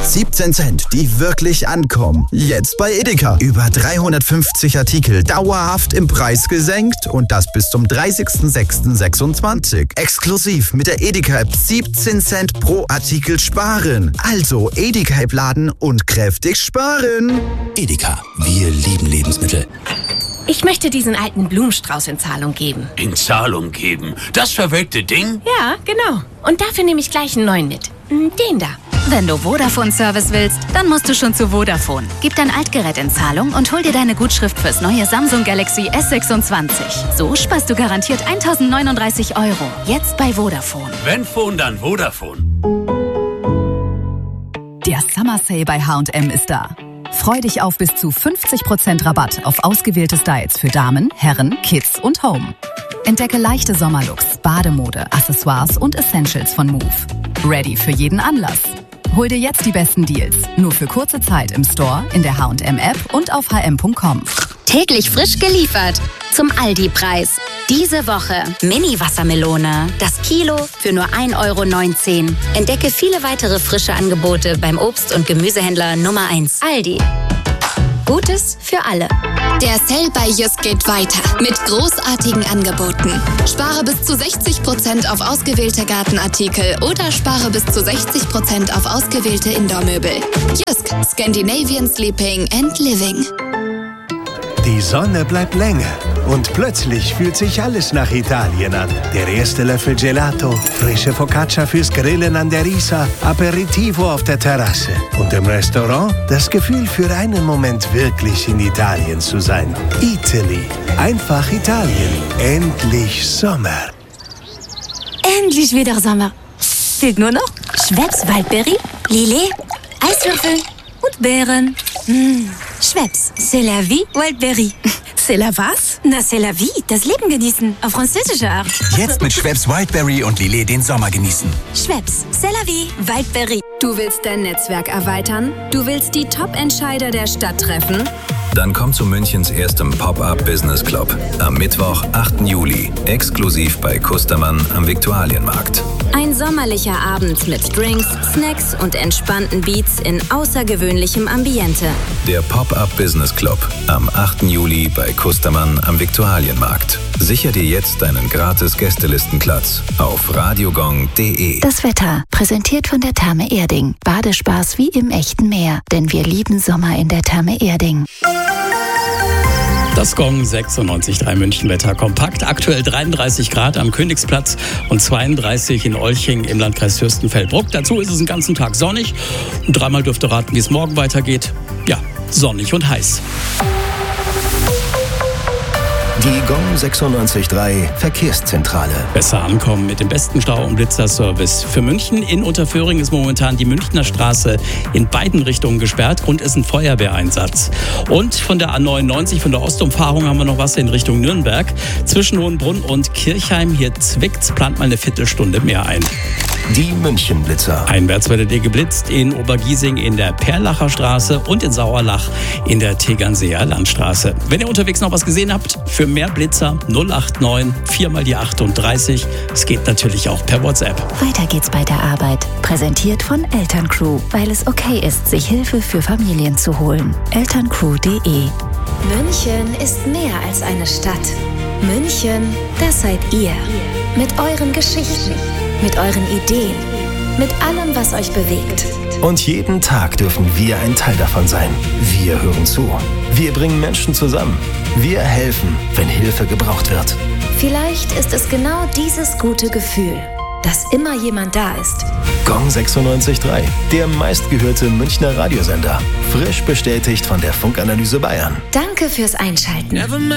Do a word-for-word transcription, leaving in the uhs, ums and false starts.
siebzehn Cent, die wirklich ankommen. Jetzt bei Edeka. Über dreihundertfünfzig Artikel dauerhaft im Preis gesenkt und das bis zum dreißigsten sechsten sechsundzwanzig. Exklusiv mit der Edeka-App siebzehn Cent pro Artikel sparen. Also Edeka-App laden und kräftig sparen. Edeka, wir lieben Lebensmittel. Ich möchte diesen alten Blumenstrauß in Zahlung geben. In Zahlung geben? Das verwelkte Ding? Ja, genau. Und dafür nehme ich gleich einen neuen mit. Den da. Wenn du Vodafone-Service willst, dann musst du schon zu Vodafone. Gib dein Altgerät in Zahlung und hol dir deine Gutschrift fürs neue Samsung Galaxy S sechsundzwanzig. So sparst du garantiert eintausendneununddreißig Euro. Jetzt bei Vodafone. Wenn Phone, dann Vodafone. Der Summer Sale bei H und M ist da. Freu dich auf bis zu fünfzig Prozent Rabatt auf ausgewählte Styles für Damen, Herren, Kids und Home. Entdecke leichte Sommerlooks, Bademode, Accessoires und Essentials von Move. Ready für jeden Anlass. Hol dir jetzt die besten Deals. Nur für kurze Zeit im Store, in der H und M-App und auf h m punkt com. Täglich frisch geliefert. Zum Aldi-Preis. Diese Woche Mini-Wassermelone. Das Kilo für nur ein Euro neunzehn. Entdecke viele weitere frische Angebote beim Obst- und Gemüsehändler Nummer eins. Aldi. Gutes für alle. Der Sale bei Jysk geht weiter mit großartigen Angeboten. Spare bis zu sechzig Prozent auf ausgewählte Gartenartikel oder spare bis zu sechzig Prozent auf ausgewählte Indoor-Möbel. Jysk, Scandinavian Sleeping and Living. Die Sonne bleibt länger und plötzlich fühlt sich alles nach Italien an. Der erste Löffel Gelato, frische Focaccia fürs Grillen an der Isar, Aperitivo auf der Terrasse und im Restaurant das Gefühl, für einen Moment wirklich in Italien zu sein. Italy, einfach Italien, endlich Sommer. Endlich wieder Sommer. Fehlt nur noch Schweppes Waldberry, Lillet, Eiswürfel und Beeren. Mmh. Schweppes, c'est la vie, Wildberry. C'est la was? Na, c'est la vie, das Leben genießen, auf französische Art. Jetzt mit Schweppes Wildberry und Lillet den Sommer genießen. Schweppes, c'est la vie, Wildberry. Du willst dein Netzwerk erweitern? Du willst die Top-Entscheider der Stadt treffen? Dann komm zu Münchens erstem Pop-Up Business Club. Am Mittwoch, achten Juli. Exklusiv bei Kustermann am Viktualienmarkt. Ein sommerlicher Abend mit Drinks, Snacks und entspannten Beats in außergewöhnlichem Ambiente. Der Pop-Up Business Club am achten Juli bei Kustermann am Viktualienmarkt. Sicher dir jetzt deinen gratis Gästelistenplatz auf radiogong punkt de. Das Wetter, präsentiert von der Therme Erding. Badespaß wie im echten Meer, denn wir lieben Sommer in der Therme Erding. Das Gong sechsundneunzig Komma drei München-Wetter kompakt. Aktuell dreiunddreißig Grad am Königsplatz und zweiunddreißig in Olching im Landkreis Fürstenfeldbruck. Dazu ist es den ganzen Tag sonnig. Und dreimal dürft ihr raten, wie es morgen weitergeht. Ja, sonnig und heiß. Die Gong sechsundneunzig Komma drei Verkehrszentrale. Besser ankommen mit dem besten Stau- und Blitzerservice. Für München in Unterföhring ist momentan die Münchner Straße in beiden Richtungen gesperrt. Grund ist ein Feuerwehreinsatz. Und von der A neunundneunzig, von der Ostumfahrung, haben wir noch was in Richtung Nürnberg. Zwischen Hohenbrunn und Kirchheim, hier zwickt's, plant mal eine Viertelstunde mehr ein. Die München-Blitzer. Einwärts werdet ihr geblitzt in Obergiesing in der Perlacher Straße und in Sauerlach in der Tegernseer Landstraße. Wenn ihr unterwegs noch was gesehen habt, für mehr Blitzer null acht neun vier mal die achtunddreißig. Es geht natürlich auch per WhatsApp. Weiter geht's bei der Arbeit. Präsentiert von Elterncrew, weil es okay ist, sich Hilfe für Familien zu holen. elterncrew punkt de. München ist mehr als eine Stadt. München, das seid ihr. Mit euren Geschichten, mit euren Ideen, mit allem, was euch bewegt. Und jeden Tag dürfen wir ein Teil davon sein. Wir hören zu. Wir bringen Menschen zusammen. Wir helfen, wenn Hilfe gebraucht wird. Vielleicht ist es genau dieses gute Gefühl, dass immer jemand da ist. Gong sechsundneunzig Komma drei, der meistgehörte Münchner Radiosender. Frisch bestätigt von der Funkanalyse Bayern. Danke fürs Einschalten.